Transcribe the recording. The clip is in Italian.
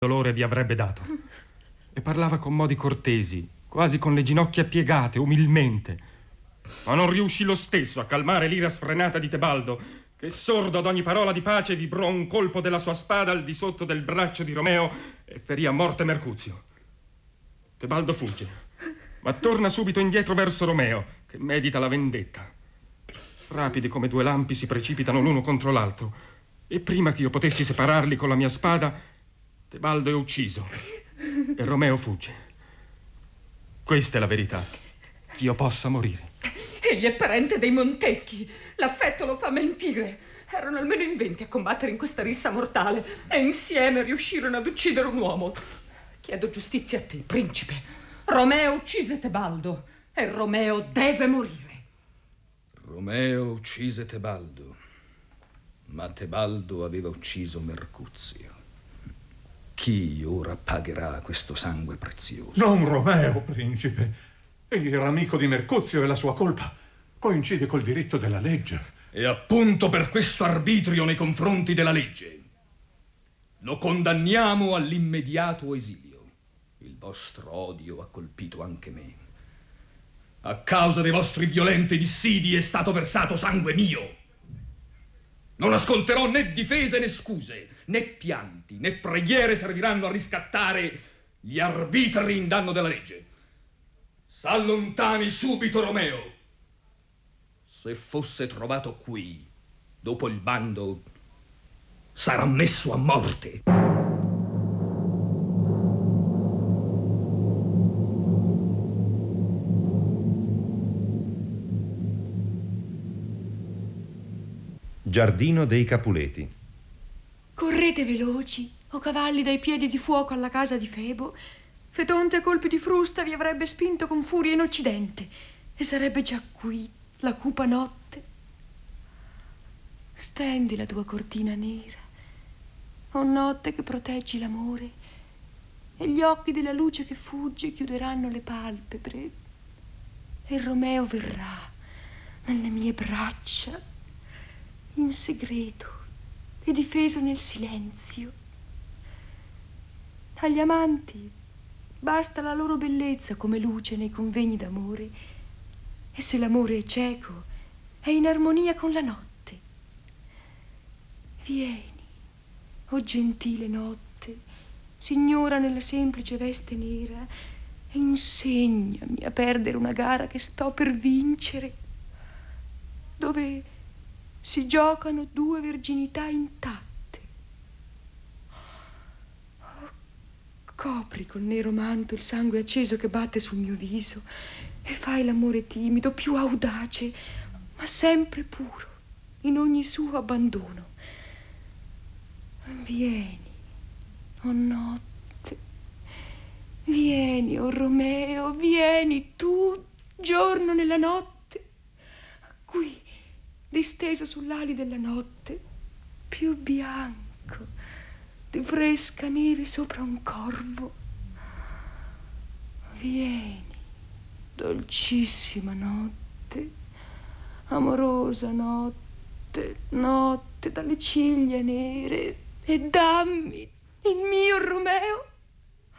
dolore vi avrebbe dato. E parlava con modi cortesi, quasi con le ginocchia piegate, umilmente. Ma non riuscì lo stesso a calmare l'ira sfrenata di Tebaldo, che sordo ad ogni parola di pace vibrò un colpo della sua spada al di sotto del braccio di Romeo e ferì a morte Mercuzio. Tebaldo fugge, ma torna subito indietro verso Romeo, che medita la vendetta. Rapidi come due lampi si precipitano l'uno contro l'altro, e prima che io potessi separarli con la mia spada, Tebaldo è ucciso e Romeo fugge. Questa è la verità. Io possa morire. Egli è parente dei Montecchi. L'affetto lo fa mentire. Erano almeno in 20 a combattere in questa rissa mortale e insieme riuscirono ad uccidere un uomo. Chiedo giustizia a te, principe. Romeo uccise Tebaldo e Romeo deve morire. Romeo uccise Tebaldo, ma Tebaldo aveva ucciso Mercuzio. Chi ora pagherà questo sangue prezioso? Non Romeo, principe. Egli era amico di Mercuzio e la sua colpa coincide col diritto della legge. E appunto per questo arbitrio nei confronti della legge lo condanniamo all'immediato esilio. Il vostro odio ha colpito anche me. A causa dei vostri violenti dissidi è stato versato sangue mio. Non ascolterò né difese né scuse, né pianti, né preghiere serviranno a riscattare gli arbitri in danno della legge. S'allontani subito Romeo. Se fosse trovato qui, dopo il bando, sarà messo a morte. Giardino dei Capuleti. Correte veloci, o cavalli dai piedi di fuoco alla casa di Febo. Fetonte a colpi di frusta vi avrebbe spinto con furia in occidente e sarebbe già qui la cupa notte. Stendi la tua cortina nera, o notte che proteggi l'amore, e gli occhi della luce che fugge chiuderanno le palpebre, e Romeo verrà nelle mie braccia in segreto e difeso nel silenzio. Agli amanti basta la loro bellezza come luce nei convegni d'amore, e se l'amore è cieco è in armonia con la notte. Vieni, o gentile notte, signora nella semplice veste nera, e insegnami a perdere una gara che sto per vincere, dove si giocano due verginità intatte. Copri col nero manto il sangue acceso che batte sul mio viso e fai l'amore timido, più audace, ma sempre puro, in ogni suo abbandono. Vieni, o notte, vieni, o Romeo, vieni tu, giorno nella notte, qui, disteso sull'ali della notte, più bianco di fresca neve sopra un corvo. Vieni, dolcissima notte, amorosa notte, notte dalle ciglia nere, e dammi il mio Romeo.